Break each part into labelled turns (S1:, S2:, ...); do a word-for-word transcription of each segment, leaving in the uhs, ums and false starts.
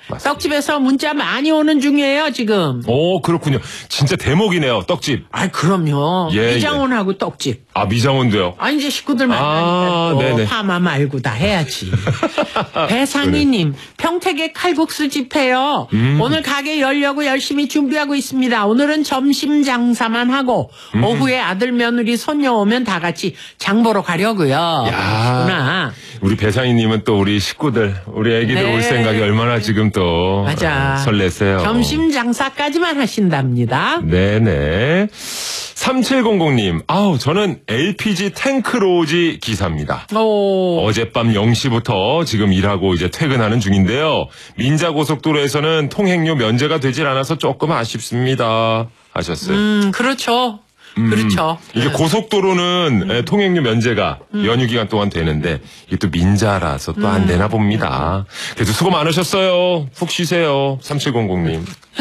S1: 맞습니다.
S2: 떡집에서 문자 많이 오는 중이에요, 지금.
S1: 오, 그렇군요. 진짜 대목이네요, 떡집.
S2: 아, 그럼요.
S1: 예,
S2: 미장원하고 예. 떡집.
S1: 아, 미장원도요?
S2: 아, 이제 식구들 만나니까
S1: 아,
S2: 또
S1: 네네.
S2: 파마 말고 다 해야지. 배상희님, 평택에 칼국수 집회요. 음. 오늘 가게 열려고 열심히 준비하고 있습니다. 오늘은 점심 장사만 하고 음. 오후에 아들 며느리 손녀 오면 다 같이 장 보러 가려고요.
S1: 야, 우리 배상희님은 또 우리 식구들, 우리 애기들 네. 올 생각이 얼마나 지금 또
S2: 맞아.
S1: 설레세요.
S2: 점심 장사까지만 하신답니다.
S1: 네네. 삼칠공공님, 아우, 저는 엘피지 탱크로지 기사입니다.
S2: 오.
S1: 어젯밤 영 시부터 지금 일하고 이제 퇴근하는 중인데요. 민자고속도로에서는 통행료 면제가 되질 않아서 조금 아쉽습니다. 하셨어요.
S2: 음, 그렇죠.
S1: 음,
S2: 그렇죠.
S1: 이게 고속도로는 음. 통행료 면제가 음. 연휴 기간 동안 되는데 이게 또 민자라서 또 안 되나 봅니다. 그래도 수고 많으셨어요. 푹 쉬세요. 삼칠공공님.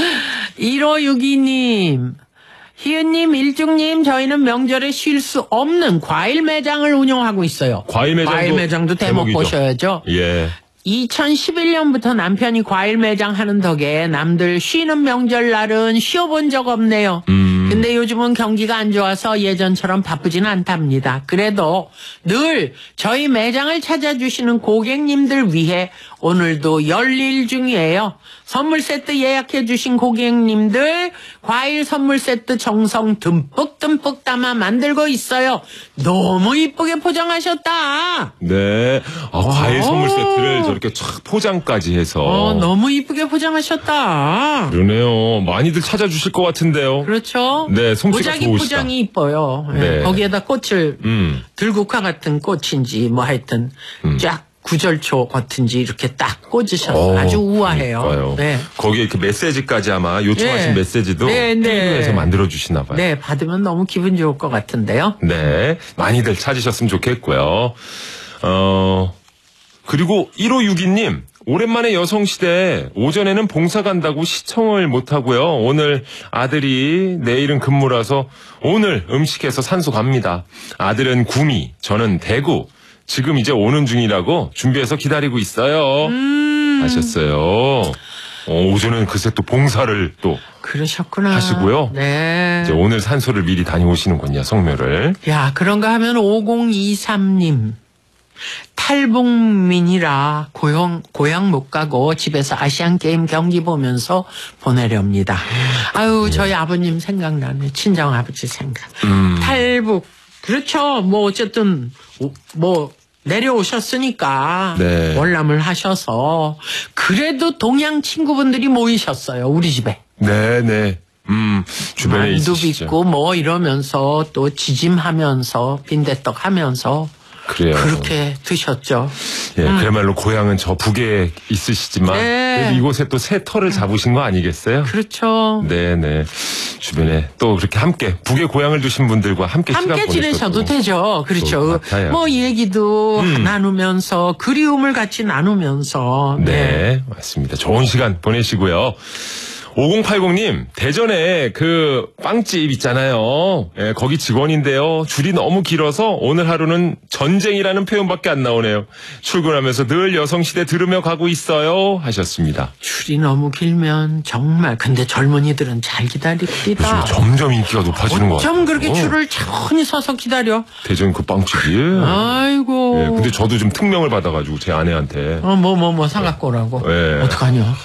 S2: 일오육이님. 희은님, 일중님, 저희는 명절에 쉴 수 없는 과일 매장을 운영하고 있어요.
S1: 과일 매장도,
S2: 과일 매장도 대목 대목이죠. 보셔야죠.
S1: 예.
S2: 이천십일 년부터 남편이 과일 매장 하는 덕에 남들 쉬는 명절날은 쉬어본 적 없네요. 음. 근데 요즘은 경기가 안 좋아서 예전처럼 바쁘진 않답니다. 그래도 늘 저희 매장을 찾아주시는 고객님들 위해 오늘도 열일 중이에요. 선물 세트 예약해 주신 고객님들 과일 선물 세트 정성 듬뿍듬뿍 담아 만들고 있어요. 너무 이쁘게 포장하셨다.
S1: 네. 아, 과일 선물 세트를 저렇게 촥 포장까지 해서.
S2: 어, 너무 이쁘게 포장하셨다.
S1: 그러네요. 많이들 찾아주실 것 같은데요.
S2: 그렇죠.
S1: 네, 솜씨가
S2: 도자기
S1: 좋으시다.
S2: 포장이 이뻐요. 네. 거기에다 꽃을 음. 들국화 같은 꽃인지 뭐 하여튼 음. 쫙 구절초 같은지 이렇게 딱 꽂으셔서 오, 아주 우아해요.
S1: 네. 거기에 이렇게 메시지까지 아마 요청하신
S2: 네.
S1: 메시지도
S2: 네, 네.
S1: 필요해서 만들어 주시나 봐요.
S2: 네, 받으면 너무 기분 좋을 것 같은데요.
S1: 네, 많이들 찾으셨으면 좋겠고요. 어, 그리고 일오육이님. 오랜만에 여성시대 오전에는 봉사 간다고 시청을 못하고요. 오늘 아들이 내일은 근무라서 오늘 음식해서 산소 갑니다. 아들은 구미, 저는 대구. 지금 이제 오는 중이라고 준비해서 기다리고 있어요.
S2: 음.
S1: 하셨어요. 어, 오전에는 글쎄 또 봉사를 또
S2: 그러셨구나.
S1: 하시고요.
S2: 네.
S1: 이제 오늘 산소를 미리 다녀오시는군요. 성묘를.
S2: 야, 그런가 하면 오공이삼님. 탈북민이라 고향, 고향 못 가고 집에서 아시안게임 경기 보면서 보내렵니다. 아유, 저희 아버님 생각나네. 친정아버지 생각. 음. 탈북. 그렇죠. 뭐 어쨌든 뭐 내려오셨으니까 네. 월남을 하셔서 그래도 동양 친구분들이 모이셨어요. 우리 집에.
S1: 네네. 음, 주변에
S2: 만두
S1: 있으시죠.
S2: 빚고 뭐 이러면서 또 지짐하면서 빈대떡 하면서
S1: 그래요.
S2: 그렇게 드셨죠.
S1: 예,
S2: 음.
S1: 그야말로 고향은 저 북에 있으시지만
S2: 네.
S1: 이곳에 또 새 터를 잡으신 거 아니겠어요?
S2: 그렇죠.
S1: 네네. 주변에 또 그렇게 함께 북에 고향을 두신 분들과 함께
S2: 함께
S1: 시간
S2: 지내셔도 되죠. 그렇죠. 뭐 얘기도 음. 나누면서 그리움을 같이 나누면서.
S1: 네. 네, 맞습니다. 좋은 시간 보내시고요. 오공팔공님, 대전에 그 빵집 있잖아요. 예, 거기 직원인데요. 줄이 너무 길어서 오늘 하루는 전쟁이라는 표현밖에 안 나오네요. 출근하면서 늘 여성시대 들으며 가고 있어요. 하셨습니다.
S2: 줄이 너무 길면 정말 근데 젊은이들은 잘 기다립니다.
S1: 요즘 점점 인기가 높아지는 것 같아요.
S2: 어쩜 그렇게 줄을 천천히 서서 기다려.
S1: 대전 그 빵집이.
S2: 아이고.
S1: 예, 근데 저도 좀 특명을 받아가지고 제 아내한테.
S2: 어, 뭐, 뭐, 뭐 사갖고 오라고.
S1: 예.
S2: 어떡하냐.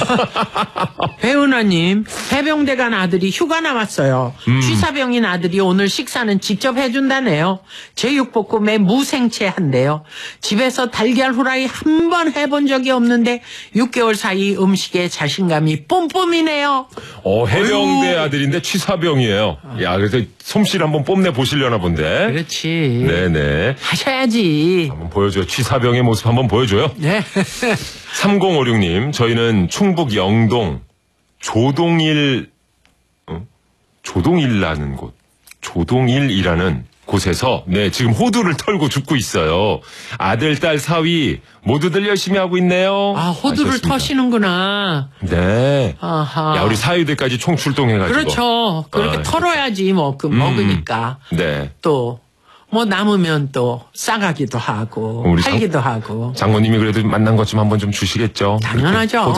S2: 배은하님, 해병대 간 아들이 휴가 나왔어요. 음. 취사병인 아들이 오늘 식사는 직접 해준다네요. 제육볶음에 무생채한데요. 집에서 달걀 후라이 한 번 해본 적이 없는데 육 개월 사이 음식에 자신감이 뿜뿜이네요.
S1: 어, 해병대 어휴. 아들인데 취사병이에요. 야, 그래서 솜씨를 한번 뽐내 보시려나 본데.
S2: 그렇지.
S1: 네네.
S2: 하셔야지.
S1: 한번 보여줘요. 취사병의 모습 한번 보여줘요.
S2: 네.
S1: 삼공오육님, 저희는 충북 영동 조동일, 어? 조동일라는 곳, 조동일이라는 곳에서, 네, 지금 호두를 털고 죽고 있어요. 아들, 딸, 사위, 모두들 열심히 하고 있네요.
S2: 아, 호두를 하셨습니다. 터시는구나.
S1: 네.
S2: 아하.
S1: 야, 우리 사위들까지 총 출동해가지고.
S2: 그렇죠. 그렇게 아, 털어야지, 뭐, 그, 음, 먹으니까.
S1: 네.
S2: 또, 뭐, 남으면 또, 싸가기도 하고, 팔기도 하고.
S1: 장모님이 그래도 만난 것 좀 한번 좀 주시겠죠.
S2: 당연하죠.